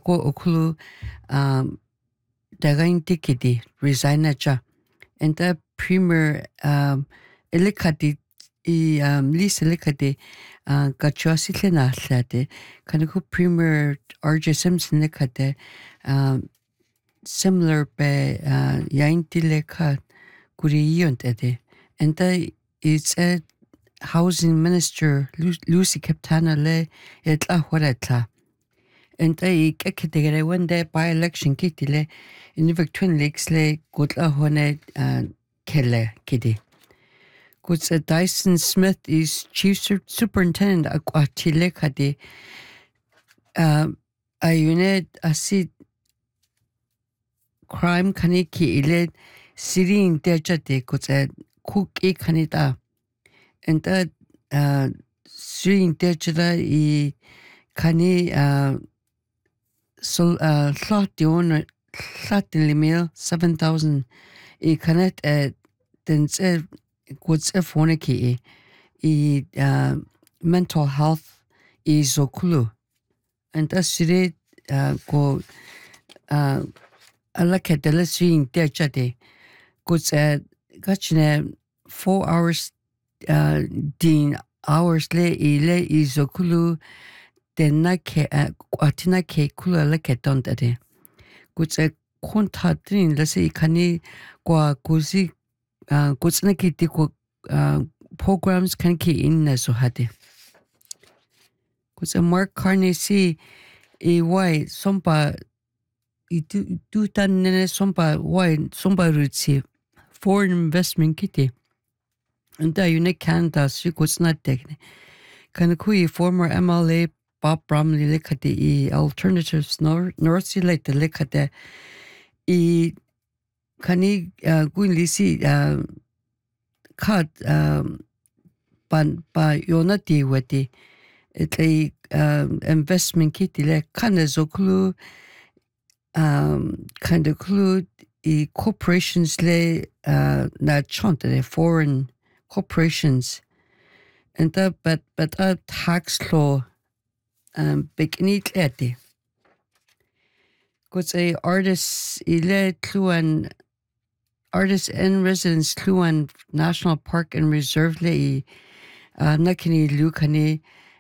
ko okulu dagainti kidi resignacha. And the premier elikati list elikati gachuasi na hlade kaniku premier RJ Simpson lekate similar be yainti leka kuriyonte. And it's a housing minister Lucy Captana le etla horetla. And I get one day by election kitile in the Twin Lakes le gutla hone kelle kidi. Guts Dyson Smith is chief superintendent akwatile kadi a unit asid crime kaniki ile sirin dejate guts cook e kanita. And that sirin dejada I kani so thought limil 7,000 I connect then say what's a phoniki mental health is okulu and that's it go alaka de lesing de jade goods gachne 4 hours din hours le ile is okulu denna ke atina ke kulu alaka dondade goods kontadrin lese kani kwa kuzi goods na kiti ko programs kan ki in so hade goods Mark Carney see why sompa do tan ne sompa why sompa rutsi foreign investment kiti and da unique Canada si goods na tekne kan kui former MLA Bob Bromley lekate alternatives north si like the lekate kani guin lisi cut ban ba yonati wati it investment kitile kanazoklu kind of clue corporations le na chante foreign corporations and that but a tax law big need leti because artists ile cluan artists in residence cluan national park and reserve le nakini lukani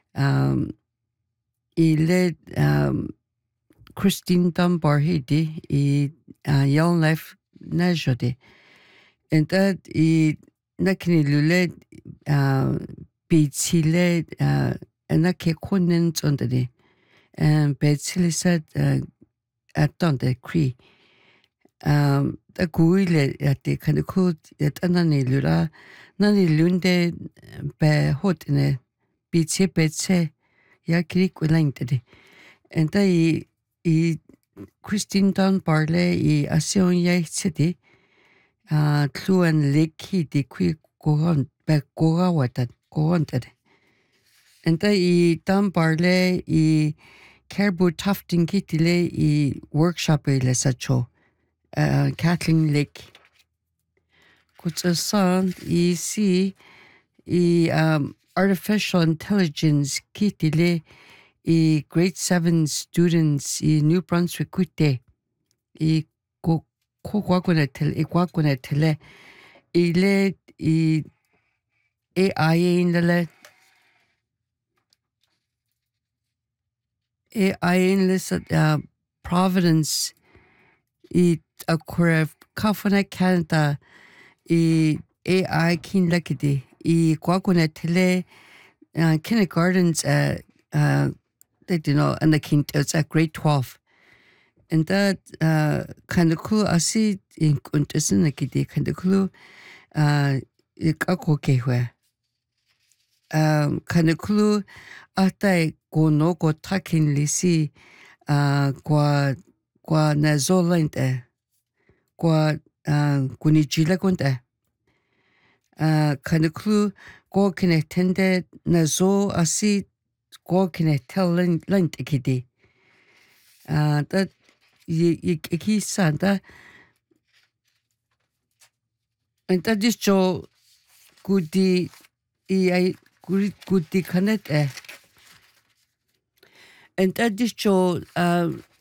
ile Christine Dunbar hidi young life najode and that nakini lule bitsile anake konen sondade and betsile said at the cree the guile at the kind of cool at anani lura nani lunde be hot in a bitse betse ya krik wilangde and Christine Dunbar le asion ya city cluan leki de quick go on back go out go on and Dunbar le Caribou Tufting kitile workshop le sacho Kathleen Lake kuts a son see artificial intelligence kitile grade 7 students New Brunswick kute ko kwakuna tele ile AI in the AI in the Providence akure kafuna Canada AI kin lakidi kwakuna tele kindergartens they do know and the king it's at grade 12 and that kind of cool I see in kuntesin lakidi kind of cool ikakokehwe kind of cool ata go no go takin lisi kwa nazolente kwa kunijila kunte kind of clue go connectende nazo asi go connect tell lint ikidi that iki santa and that is jo goody goody connect and that is jo